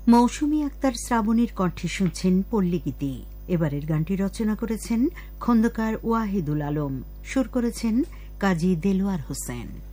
মৌসুমী আক্তার শ্রাবণীর কণ্ঠে শুনছেন পল্লীগীতি। এবারের গানটি রচনা করেছেন খন্দকার ওয়াহিদুল আলম, সুর করেছেন কাজী দেলোয়ার হোসেন।